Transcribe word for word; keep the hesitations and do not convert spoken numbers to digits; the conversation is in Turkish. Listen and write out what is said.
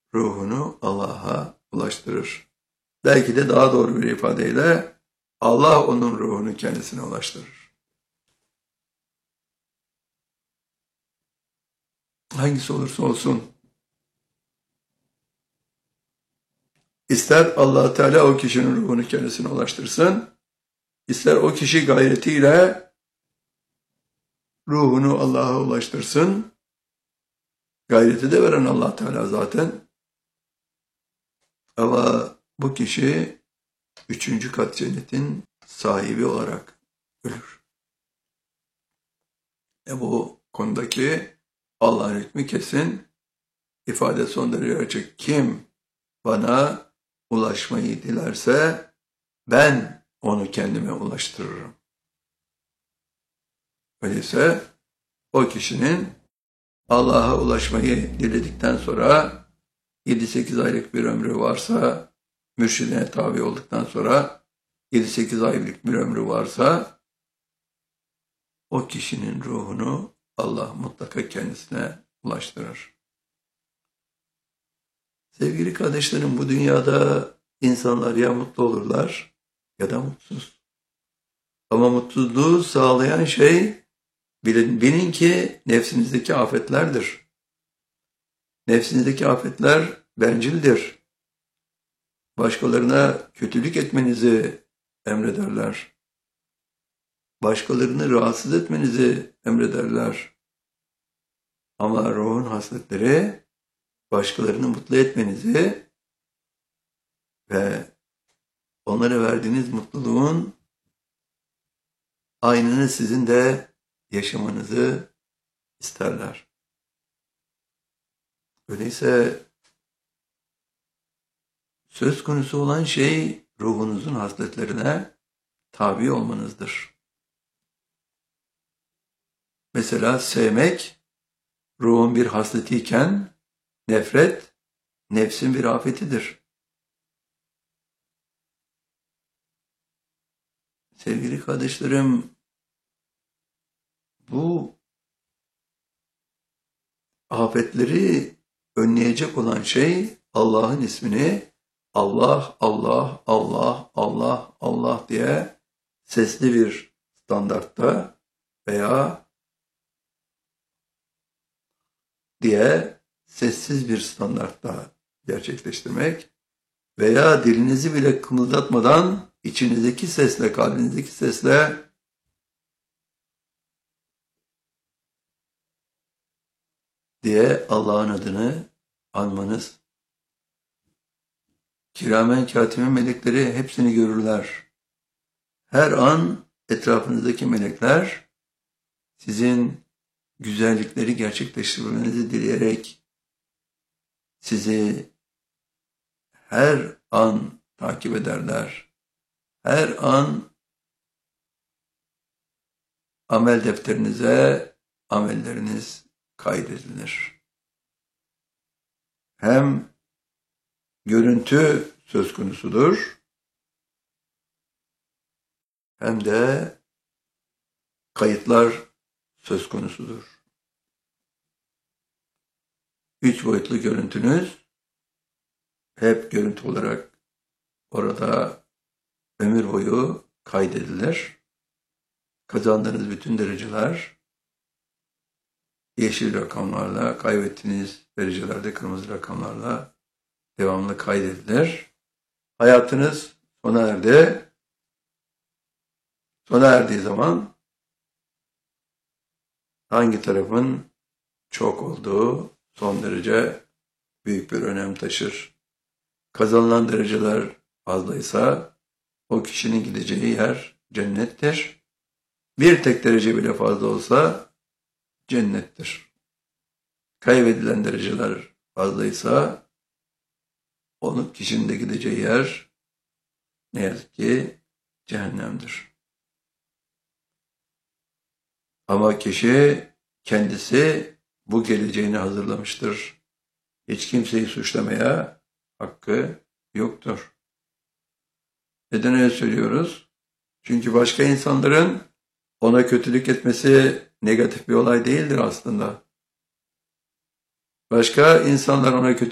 ruhunu Allah'a ulaştırır. Belki de daha doğru bir ifadeyle Allah onun ruhunu kendisine ulaştırır. Hangisi olursa olsun, ister Allah Teala o kişinin ruhunu kendisine ulaştırsın, ister o kişi gayretiyle ruhunu Allah'a ulaştırsın, gayreti de veren Allah Teala zaten. Ama bu kişi üçüncü kat cennetin sahibi olarak ölür. E bu konudaki Allah'ın hükmü kesin, ifade son derece açık. Kim bana ulaşmayı dilerse ben onu kendime ulaştırırım. Öyleyse o kişinin Allah'a ulaşmayı diledikten sonra yedi sekiz aylık bir ömrü varsa, mürşidine tabi olduktan sonra yedi sekiz aylık bir ömrü varsa o kişinin ruhunu Allah mutlaka kendisine ulaştırır. Sevgili kardeşlerim, bu dünyada insanlar ya mutlu olurlar ya da mutsuz. Ama mutsuzluğu sağlayan şey bilin, bilin ki nefsinizdeki afetlerdir. Nefsinizdeki afetler bencildir. Başkalarına kötülük etmenizi emrederler. Başkalarını rahatsız etmenizi emrederler. Ama ruhun hasletleri başkalarını mutlu etmenizi ve onlara verdiğiniz mutluluğun aynını sizin de yaşamanızı isterler. Öyleyse söz konusu olan şey ruhunuzun hasletlerine tabi olmanızdır. Mesela sevmek ruhun bir hasletiyken nefret nefsin bir afetidir. Sevgili kardeşlerim, bu afetleri önleyecek olan şey Allah'ın ismini Allah, Allah, Allah, Allah, Allah diye sesli bir standartta veya diye sessiz bir standartta gerçekleştirmek veya dilinizi bile kımıldatmadan içinizdeki sesle, kalbinizdeki sesle diye Allah'ın adını anmanız. Kiramen katiben melekleri hepsini görürler. Her an etrafınızdaki melekler sizin güzellikleri gerçekleştirmenizi dileyerek sizi her an takip ederler. Her an amel defterinize amelleriniz kaydedilir. Hem görüntü söz konusudur, hem de kayıtlar söz konusudur. Üç boyutlu görüntünüz hep görüntü olarak orada ömür boyu kaydedilir. Kazandığınız bütün dereceler yeşil rakamlarla, kaybettiğiniz derecelerde kırmızı rakamlarla devamlı kaydedilir. Hayatınız sona erdi. Sona erdiği zaman hangi tarafın çok olduğu son derece büyük bir önem taşır. Kazanılan dereceler fazlaysa o kişinin gideceği yer cennettir. Bir tek derece bile fazla olsa cennettir. Kaybedilen dereceler fazlaysa onun kişinin de gideceği yer ne yazık ki cehennemdir. Ama kişi kendisi bu geleceğini hazırlamıştır. Hiç kimseyi suçlamaya hakkı yoktur. Neden öyle söylüyoruz? Çünkü başka insanların ona kötülük etmesi negatif bir olay değildir aslında. Başka insanlar ona kötülük